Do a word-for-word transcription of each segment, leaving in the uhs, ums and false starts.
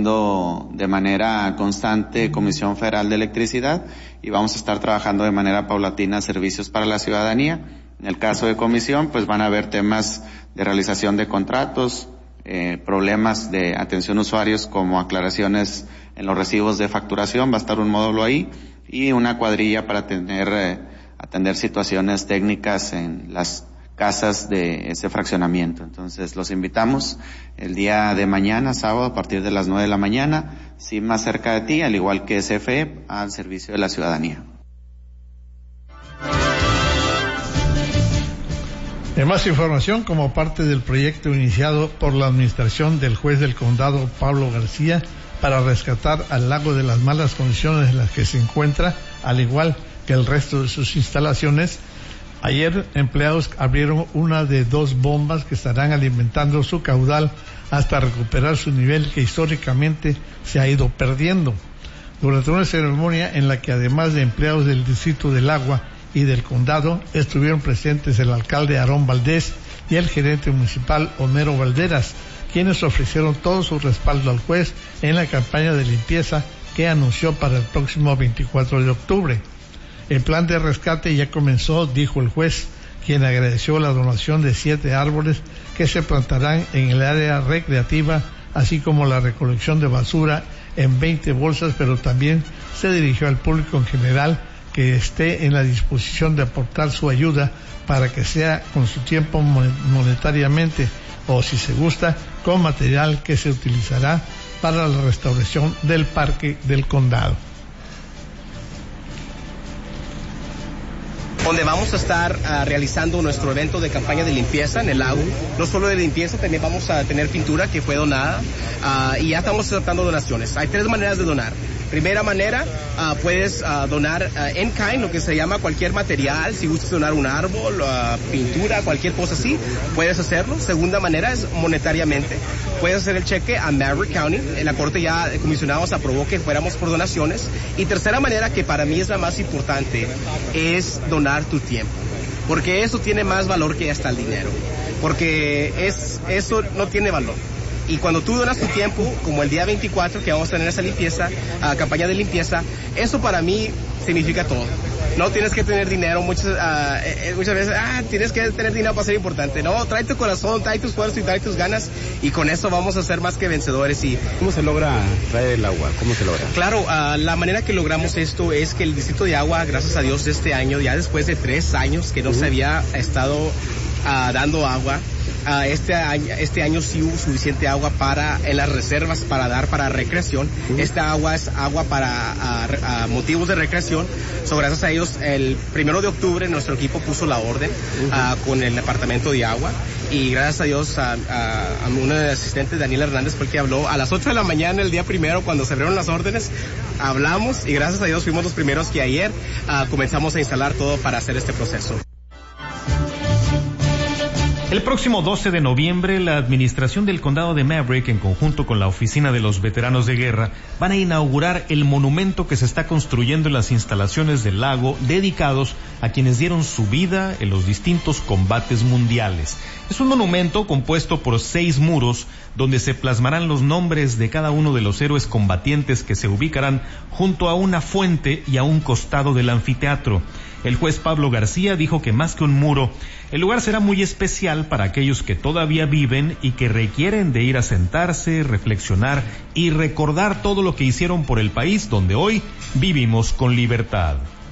teniendo de manera constante Comisión Federal de Electricidad y vamos a estar trabajando de manera paulatina servicios para la ciudadanía. En el caso de comisión, pues van a haber temas de realización de contratos, eh, problemas de atención a usuarios como aclaraciones en los recibos de facturación, va a estar un módulo ahí y una cuadrilla para tener, eh, atender situaciones técnicas en las casas de ese fraccionamiento. Entonces los invitamos el día de mañana, sábado, a partir de las nueve de la mañana, sí más cerca de ti, al igual que C F E, al servicio de la ciudadanía. En más información, como parte del proyecto iniciado por la administración del juez del condado Pablo García para rescatar al lago de las malas condiciones en las que se encuentra, al igual que el resto de sus instalaciones, ayer empleados abrieron una de dos bombas que estarán alimentando su caudal hasta recuperar su nivel que históricamente se ha ido perdiendo. Durante una ceremonia en la que además de empleados del Distrito del Agua y del condado estuvieron presentes el alcalde Aarón Valdés y el gerente municipal Homero Valderas, quienes ofrecieron todo su respaldo al juez en la campaña de limpieza que anunció para el próximo veinticuatro de octubre. El plan de rescate ya comenzó, dijo el juez, quien agradeció la donación de siete árboles que se plantarán en el área recreativa, así como la recolección de basura en veinte bolsas, pero también se dirigió al público en general que esté en la disposición de aportar su ayuda para que sea con su tiempo monetariamente o, si se gusta, con material que se utilizará para la restauración del parque del condado. Donde vamos a estar uh, realizando nuestro evento de campaña de limpieza en el lago. No solo de limpieza, también vamos a tener pintura que fue donada uh, y ya estamos aceptando donaciones. Hay tres maneras de donar. Primera manera, uh, puedes uh, donar uh, in kind, lo que se llama cualquier material. Si gustas donar un árbol, uh, pintura, cualquier cosa así, puedes hacerlo. Segunda manera es monetariamente. Puedes hacer el cheque a Maverick County. La corte ya de comisionados aprobó que fuéramos por donaciones. Y tercera manera, que para mí es la más importante, es donar tu tiempo. Porque eso tiene más valor que hasta el dinero. Porque es, eso no tiene valor. Y cuando tú donas tu tiempo, como el día veinticuatro, que vamos a tener esa limpieza, uh, campaña de limpieza, eso para mí significa todo. No tienes que tener dinero, muchas, uh, eh, muchas veces, ah, tienes que tener dinero para ser importante. No, trae tu corazón, trae tus esfuerzos y trae tus ganas, y con eso vamos a ser más que vencedores. Y ¿cómo se logra traer el agua? ¿Cómo se logra? Claro, uh, la manera que logramos esto es que el Distrito de Agua, gracias a Dios, este año, ya después de tres años que no uh-huh. se había estado uh, dando agua, Uh, este año este año sí hubo suficiente agua para en las reservas para dar para recreación. Uh-huh. Esta agua es agua para uh, uh, motivos de recreación. So, gracias a ellos, el primero de octubre nuestro equipo puso la orden uh-huh. uh, con el departamento de agua, y gracias a Dios a, a, a un asistente, Daniel Hernández, fue el que habló a las ocho de la mañana el día primero cuando se abrieron las órdenes. Hablamos y gracias a Dios fuimos los primeros que ayer uh, comenzamos a instalar todo para hacer este proceso. El próximo doce de noviembre, la administración del condado de Maverick, en conjunto con la Oficina de los Veteranos de Guerra, van a inaugurar el monumento que se está construyendo en las instalaciones del lago, dedicados a quienes dieron su vida en los distintos combates mundiales. Es un monumento compuesto por seis muros, donde se plasmarán los nombres de cada uno de los héroes combatientes que se ubicarán junto a una fuente y a un costado del anfiteatro. El juez Pablo García dijo que más que un muro, el lugar será muy especial para aquellos que todavía viven y que requieren de ir a sentarse, reflexionar y recordar todo lo que hicieron por el país donde hoy vivimos con libertad.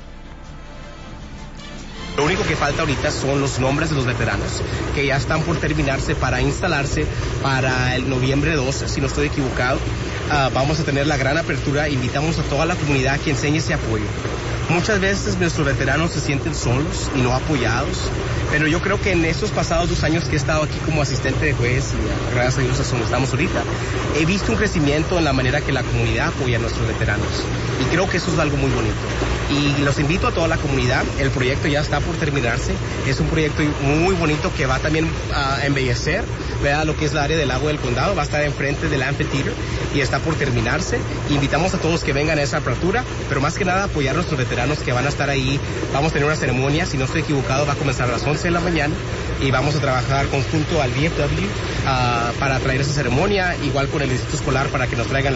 Lo único que falta ahorita son los nombres de los veteranos, que ya están por terminarse para instalarse para el noviembre doce, si no estoy equivocado. Uh, vamos a tener la gran apertura, invitamos a toda la comunidad que enseñe ese apoyo. Muchas veces nuestros veteranos se sienten solos y no apoyados, pero yo creo que en estos pasados dos años que he estado aquí como asistente de juez, y gracias a Dios es donde estamos ahorita, he visto un crecimiento en la manera que la comunidad apoya a nuestros veteranos, y creo que eso es algo muy bonito. Y los invito a toda la comunidad, el proyecto ya está por terminarse, es un proyecto muy bonito que va también a embellecer, ¿verdad?, lo que es el área del lago del condado, va a estar enfrente del amphitheater y está por terminarse. Invitamos a todos que vengan a esa apertura, pero más que nada apoyar a nuestros veteranos que van a estar ahí. Vamos a tener una ceremonia, si no estoy equivocado, va a comenzar a las once de la mañana y vamos a trabajar conjunto al V F W uh, para traer esa ceremonia, igual con el distrito escolar para que nos traigan